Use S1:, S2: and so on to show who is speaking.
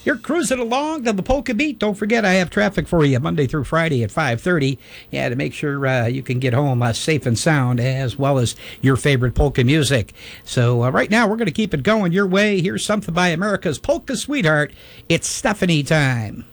S1: You're cruising along to the Polka Beat. Don't forget, I have traffic for you Monday through Friday at 5:30. Yeah, to make sure you can get home safe and sound, as well as your favorite polka music. So right now, we're going to keep it going your way. Here's something by America's polka sweetheart. It's Stephanie time.